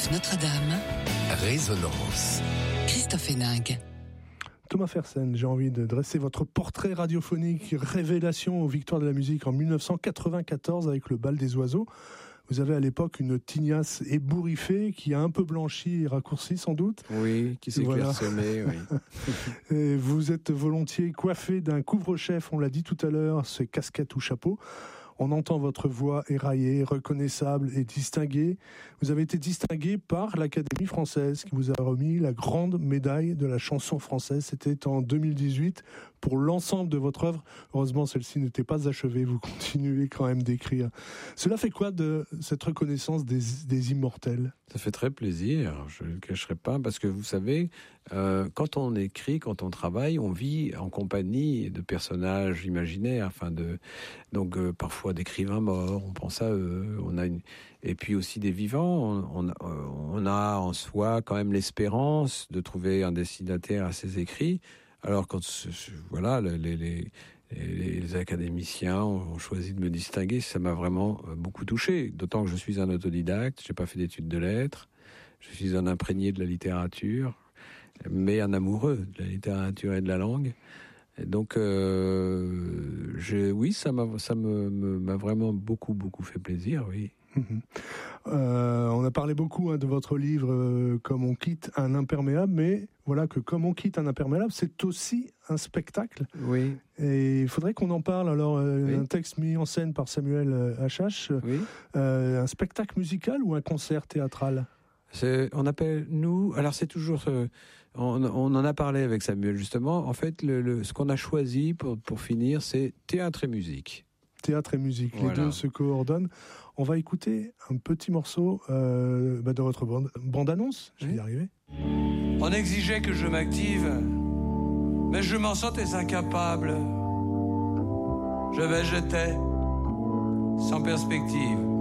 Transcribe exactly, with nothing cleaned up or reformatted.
France Notre-Dame. Résonance. Christophe Héninck. Thomas Fersen, j'ai envie de dresser votre portrait radiophonique révélation aux Victoires de la musique en mille neuf cent quatre-vingt-quatorze avec le Bal des Oiseaux. Vous avez à l'époque une tignasse ébouriffée qui a un peu blanchi et raccourci sans doute. Oui, qui s'est Voilà. clairsemée, oui. Et vous êtes volontiers coiffé d'un couvre-chef, on l'a dit tout à l'heure, c'est casquette ou chapeau. On entend votre voix éraillée, reconnaissable et distinguée. Vous avez été distingué par l'Académie française qui vous a remis la grande médaille de la chanson française. C'était en deux mille dix-huit pour l'ensemble de votre œuvre. Heureusement, celle-ci n'était pas achevée. Vous continuez quand même d'écrire. Cela fait quoi de cette reconnaissance des, des immortels ? Ça fait très plaisir, je ne le cacherai pas, parce que vous savez, euh, quand on écrit, quand on travaille, on vit en compagnie de personnages imaginaires, enfin de, donc euh, parfois d'écrivains morts, on pense à eux, on a une, et puis aussi des vivants, on, on, on a en soi quand même l'espérance de trouver un destinataire à ces écrits. Alors quand voilà les, les, les, les académiciens ont choisi de me distinguer, ça m'a vraiment beaucoup touché. D'autant que je suis un autodidacte, j'ai pas fait d'études de lettres, je suis un imprégné de la littérature, mais un amoureux de la littérature et de la langue. Et donc, euh, je, oui, ça m'a, ça me, me, m'a vraiment beaucoup, beaucoup fait plaisir, oui. Mmh. Euh, on a parlé beaucoup hein, de votre livre euh, Comme on quitte un imperméable, mais voilà que Comme on quitte un imperméable, c'est aussi un spectacle. Oui. Et il faudrait qu'on en parle. Alors, euh, Oui. un texte mis en scène par Samuel H H, Oui. euh, un spectacle musical ou un concert théâtral ? C'est, on appelle, nous, alors c'est toujours, euh, on, on en a parlé avec Samuel justement, en fait, le, le, ce qu'on a choisi pour, pour finir, c'est théâtre et musique. Théâtre et musique, Voilà. les deux se coordonnent. On va écouter un petit morceau euh, bah de votre bande, bande-annonce, je vais Oui. y arriver. On exigeait que je m'active, mais je m'en sentais incapable. Je vais jeter, sans perspective.